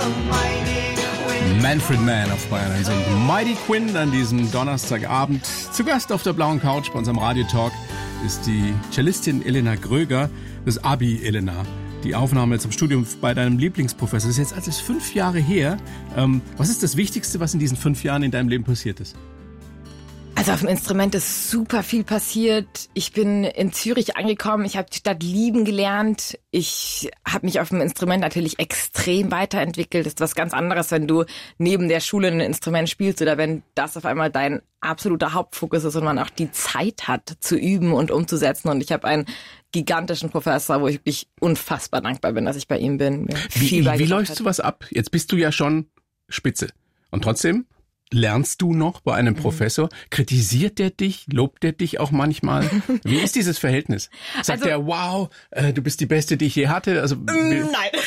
Manfred Mann auf Bayern 1 und Mighty Quinn an diesem Donnerstagabend. Zu Gast auf der blauen Couch bei unserem Radiotalk ist die Cellistin Elena Gröger, das Abi Elena. Die Aufnahme zum Studium bei deinem Lieblingsprofessor das ist jetzt alles 5 Jahre her. Was ist das Wichtigste, was in diesen 5 Jahren in deinem Leben passiert ist? Also auf dem Instrument ist super viel passiert. Ich bin in Zürich angekommen, ich habe die Stadt lieben gelernt. Ich habe mich auf dem Instrument natürlich extrem weiterentwickelt. Das ist was ganz anderes, wenn du neben der Schule ein Instrument spielst oder wenn das auf einmal dein absoluter Hauptfokus ist und man auch die Zeit hat zu üben und umzusetzen. Und ich habe einen gigantischen Professor, wo ich wirklich unfassbar dankbar bin, dass ich bei ihm bin. Wie läufst du was ab? Jetzt bist du ja schon Spitze. Und trotzdem lernst du noch bei einem Professor? Kritisiert der dich? Lobt der dich auch manchmal? Wie ist dieses Verhältnis? Sagt er, wow, du bist die Beste, die ich je hatte? Also nein.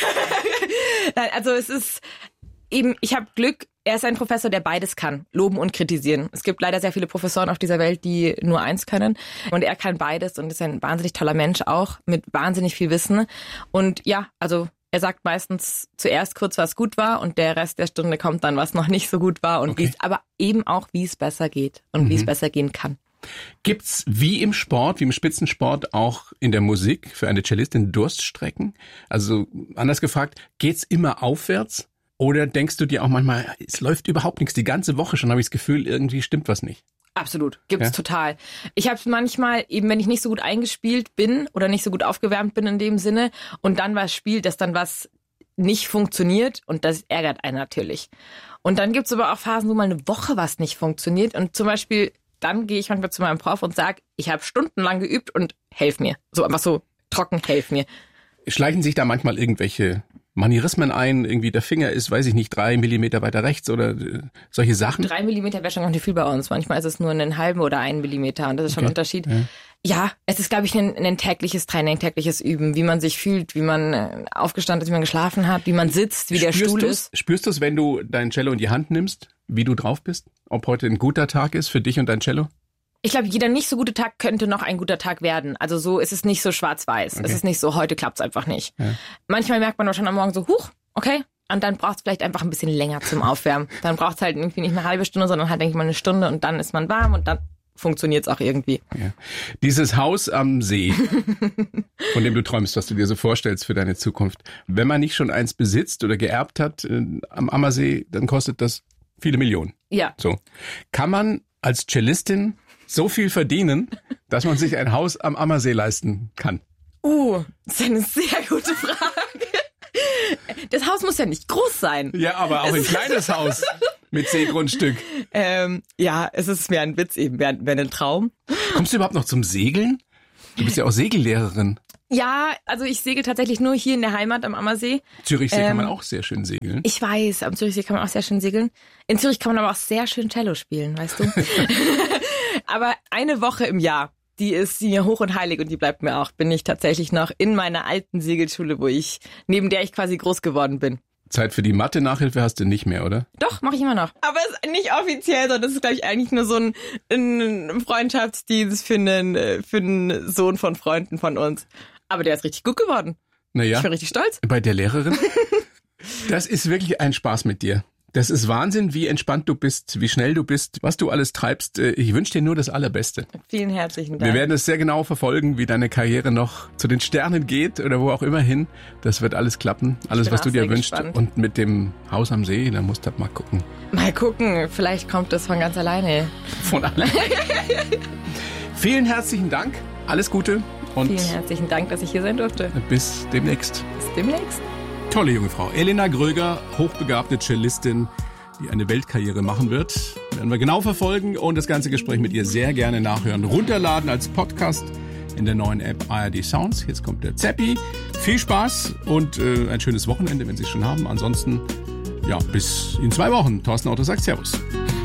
Nein, also es ist eben, ich habe Glück, er ist ein Professor, der beides kann, loben und kritisieren. Es gibt leider sehr viele Professoren auf dieser Welt, die nur eins können. Und er kann beides und ist ein wahnsinnig toller Mensch auch, mit wahnsinnig viel Wissen. Und ja, also er sagt meistens zuerst kurz, was gut war und der Rest der Stunde kommt dann, was noch nicht so gut war. Und aber eben auch, wie es besser geht und wie es besser gehen kann. Gibt's wie im Sport, wie im Spitzensport auch in der Musik für eine Cellistin Durststrecken? Also anders gefragt, geht's immer aufwärts? Oder denkst du dir auch manchmal, es läuft überhaupt nichts, die ganze Woche schon habe ich das Gefühl, irgendwie stimmt was nicht? Absolut, gibt's total. Ich habe es manchmal, eben wenn ich nicht so gut eingespielt bin oder nicht so gut aufgewärmt bin in dem Sinne und dann was spielt, dass dann was nicht funktioniert und das ärgert einen natürlich. Und dann gibt's aber auch Phasen, wo mal eine Woche was nicht funktioniert und zum Beispiel dann gehe ich manchmal zu meinem Prof und sage, ich habe stundenlang geübt und helf mir. So einfach so trocken, helf mir. Schleichen sich da manchmal irgendwelche Manierismen ein, irgendwie der Finger ist, weiß ich nicht, 3 Millimeter weiter rechts oder solche Sachen? 3 Millimeter wäre schon noch nicht viel bei uns. Manchmal ist es nur einen halben oder 1 Millimeter und das ist schon ein Unterschied. Ja, es ist, glaube ich, ein tägliches Training, tägliches Üben, wie man sich fühlt, wie man aufgestanden ist, wie man geschlafen hat, wie man sitzt, wie der Stuhl ist. Spürst du es, wenn du dein Cello in die Hand nimmst, wie du drauf bist? Ob heute ein guter Tag ist für dich und dein Cello? Ich glaube, jeder nicht so gute Tag könnte noch ein guter Tag werden. Also so ist es nicht so schwarz-weiß. Es ist nicht so, heute klappt's einfach nicht. Ja. Manchmal merkt man doch schon am Morgen so, huch, okay. Und dann braucht's vielleicht einfach ein bisschen länger zum Aufwärmen. Dann braucht's halt irgendwie nicht eine halbe Stunde, sondern halt, denke ich mal, eine Stunde und dann ist man warm und dann funktioniert's auch irgendwie. Ja. Dieses Haus am See, von dem du träumst, was du dir so vorstellst für deine Zukunft. Wenn man nicht schon eins besitzt oder geerbt hat am Ammersee, dann kostet das viele Millionen. Ja. So. Kann man als Cellistin so viel verdienen, dass man sich ein Haus am Ammersee leisten kann? Das ist eine sehr gute Frage. Das Haus muss ja nicht groß sein. Ja, aber auch ein kleines Haus mit Seegrundstück. Ja, es ist mehr ein Witz eben, wäre ein Traum. Kommst du überhaupt noch zum Segeln? Du bist ja auch Segellehrerin. Ja, also ich segel tatsächlich nur hier in der Heimat am Ammersee. Zürichsee kann man auch sehr schön segeln. Ich weiß, am Zürichsee kann man auch sehr schön segeln. In Zürich kann man aber auch sehr schön Cello spielen, weißt du. Aber eine Woche im Jahr, die ist mir hoch und heilig und die bleibt mir auch. Bin ich tatsächlich noch in meiner alten Segelschule, neben der ich quasi groß geworden bin. Zeit für die Mathe-Nachhilfe hast du nicht mehr, oder? Doch, mache ich immer noch. Aber es ist nicht offiziell, sondern das ist, glaube ich, eigentlich nur so ein Freundschaftsdienst für einen Sohn von Freunden von uns. Aber der ist richtig gut geworden. Naja. Ich bin richtig stolz. Bei der Lehrerin? Das ist wirklich ein Spaß mit dir. Das ist Wahnsinn, wie entspannt du bist, wie schnell du bist, was du alles treibst. Ich wünsche dir nur das Allerbeste. Vielen herzlichen Dank. Wir werden es sehr genau verfolgen, wie deine Karriere noch zu den Sternen geht oder wo auch immer hin. Das wird alles klappen, alles, was du dir wünschst. Gespannt. Und mit dem Haus am See, da musst du mal gucken. Mal gucken, vielleicht kommt das von ganz alleine. Von alleine. Vielen herzlichen Dank, alles Gute. Und vielen herzlichen Dank, dass ich hier sein durfte. Bis demnächst. Bis demnächst. Tolle junge Frau. Elena Gröger, hochbegabte Cellistin, die eine Weltkarriere machen wird. Werden wir genau verfolgen und das ganze Gespräch mit ihr sehr gerne nachhören. Runterladen als Podcast in der neuen App ARD Sounds. Jetzt kommt der Zeppi. Viel Spaß und ein schönes Wochenende, wenn Sie es schon haben. Ansonsten, ja, bis in 2 Wochen. Thorsten Otto sagt Servus.